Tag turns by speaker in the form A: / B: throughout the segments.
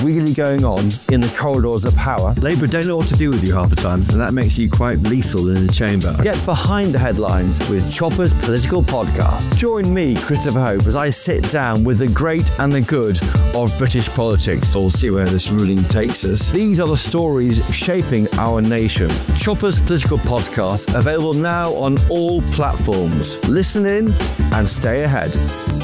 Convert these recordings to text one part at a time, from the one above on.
A: really going on in the corridors of power.
B: Labour don't know what to do with you half the time, and that makes you quite lethal in the chamber.
A: Get behind the headlines with Chopper's Political Podcast. Join me, Christopher Hope, as I sit down with the great and the good of British politics.
B: We'll see where this ruling takes us.
A: These are the stories shaping our nation. Chopper's Political Podcast, available now on all platforms. Listen in and stay ahead.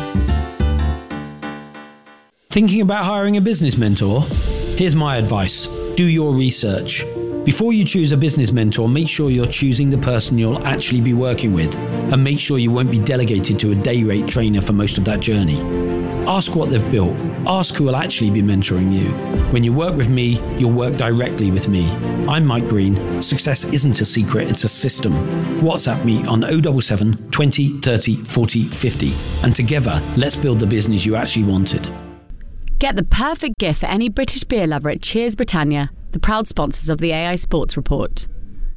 C: Thinking about hiring a business mentor? Here's my advice. Do your research. Before you choose a business mentor, make sure you're choosing the person you'll actually be working with, and make sure you won't be delegated to a day rate trainer for most of that journey. Ask what they've built. Ask who will actually be mentoring you. When you work with me, you'll work directly with me. I'm Mike Green. Success isn't a secret, it's a system. WhatsApp me on 077 20 30 40 50. And together, let's build the business you actually wanted.
D: Get the perfect gift for any British beer lover at Cheers Britannia, the proud sponsors of the AI Sports Report.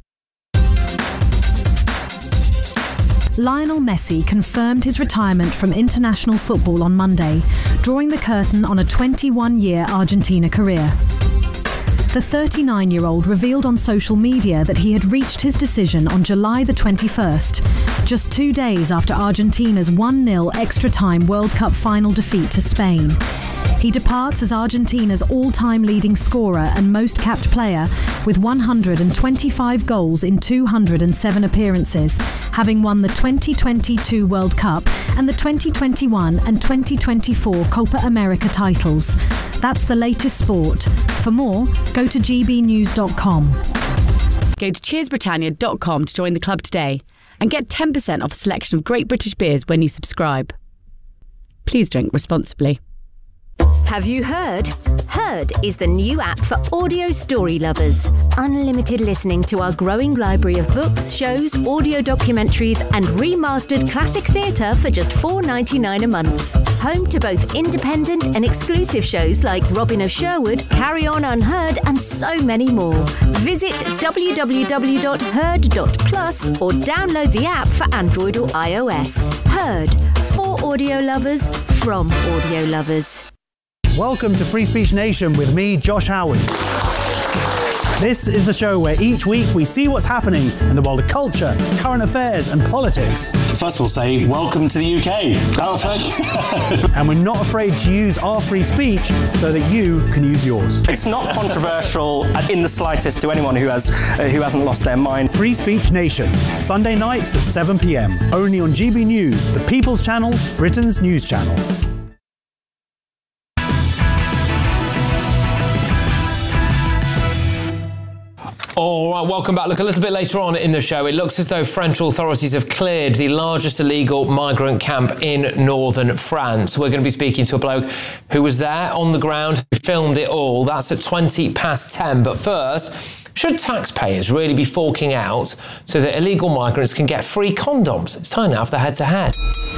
E: Lionel Messi confirmed his retirement from international football on Monday, drawing the curtain on a 21-year Argentina career. The 39-year-old revealed on social media that he had reached his decision on July the 21st, just 2 days after Argentina's 1-0 extra-time World Cup final defeat to Spain. He departs as Argentina's all-time leading scorer and most capped player with 125 goals in 207 appearances, having won the 2022 World Cup and the 2021 and 2024 Copa America titles. That's the latest sport. For more, go to gbnews.com.
D: Go to cheersbritannia.com to join the club today and get 10% off a selection of great British beers when you subscribe. Please drink responsibly.
F: Have you heard? Heard is the new app for audio story lovers. Unlimited listening to our growing library of books, shows, audio documentaries and remastered classic theatre for just $4.99 a month. Home to both independent and exclusive shows like Robin of Sherwood, Carry On Unheard and so many more. Visit www.heard.plus or download the app for Android or iOS. Heard, for audio lovers, from audio lovers.
G: Welcome to Free Speech Nation with me, Josh Howard. This is the show where each week we see what's happening in the world of culture, current affairs and politics.
H: First we'll say, welcome to the UK.
G: And we're not afraid to use our free speech so that you can use yours.
I: It's not controversial in the slightest to anyone who hasn't lost their mind.
G: Free Speech Nation, Sunday nights at 7 p.m, only on GB News, the People's Channel, Britain's news channel.
J: All right, welcome back. Look, a little bit later on in the show, it looks as though French authorities have cleared the largest illegal migrant camp in northern France. We're going to be speaking to a bloke who was there on the ground, who filmed it all. That's at 10:20. But first, should taxpayers really be forking out so that illegal migrants can get free condoms? It's time now for the head-to-head.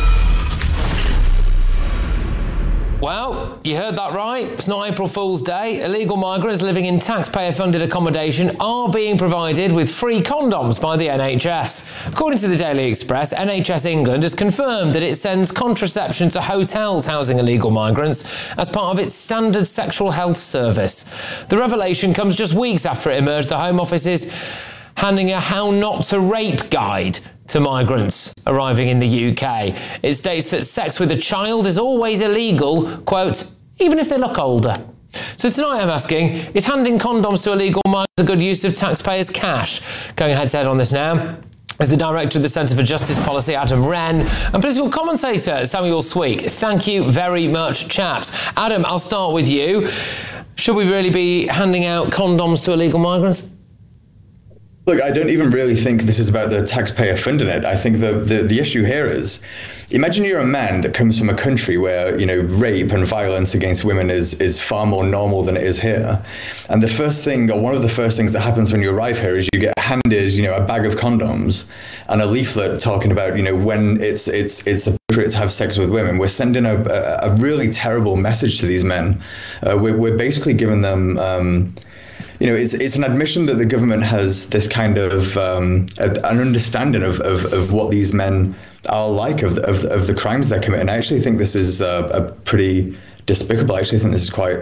J: Well, you heard that right. It's not April Fool's Day. Illegal migrants living in taxpayer-funded accommodation are being provided with free condoms by the NHS. According to the Daily Express, NHS England has confirmed that it sends contraception to hotels housing illegal migrants as part of its standard sexual health service. The revelation comes just weeks after it emerged the Home Office is handing a how not to rape guide to migrants arriving in the UK. It states that sex with a child is always illegal, quote, even if they look older. So tonight I'm asking, is handing condoms to illegal migrants a good use of taxpayers' cash? Going head-to-head on this now is the Director of the Centre for Justice Policy, Adam Wren, and political commentator, Samuel Sweek. Thank you very much, chaps. Adam, I'll start with you. Should we really be handing out condoms to illegal migrants?
K: Look, I don't even really think this is about the taxpayer funding it. I think the issue here is, imagine you're a man that comes from a country where, you know, rape and violence against women is far more normal than it is here. And the first thing, or one of the first things that happens when you arrive here is you get handed, you know, a bag of condoms and a leaflet talking about, you know, when it's appropriate to have sex with women. We're sending a really terrible message to these men. We're basically giving them, you know, it's an admission that the government has this kind of an understanding of what these men are like, of the crimes they're committing. I actually think this is a pretty despicable. I actually think this is quite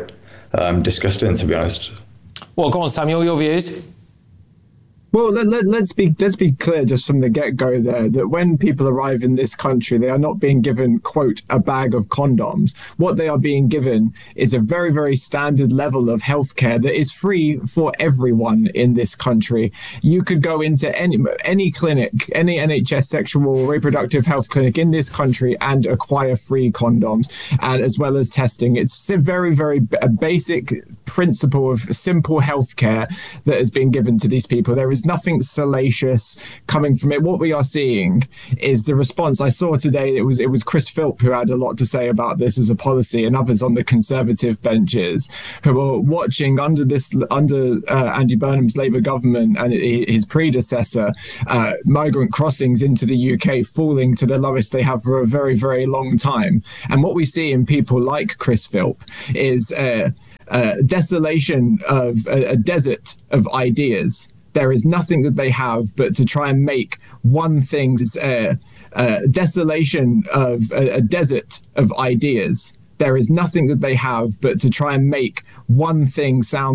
K: disgusting, to be honest.
J: Well, go on, Samuel, your views?
L: Well, let's be clear just from the get-go there that when people arrive in this country, they are not being given, quote, a bag of condoms. What they are being given is a very, very standard level of healthcare that is free for everyone in this country. You could go into any clinic, any NHS sexual reproductive health clinic in this country and acquire free condoms, and as well as testing. It's a very, very basic principle of simple healthcare that has been given to these people. There is nothing salacious coming from it. What we are seeing is the response. I saw today it was Chris Philp who had a lot to say about this as a policy, and others on the Conservative benches who were watching under Andy Burnham's Labour government and his predecessor, migrant crossings into the UK falling to the lowest they have for a very, very long time. And what we see in people like Chris Philp is desolation of a desert of ideas. There is nothing that they have but to try and make one thing, desolation of a desert of ideas. There is nothing that they have but to try and make one thing sound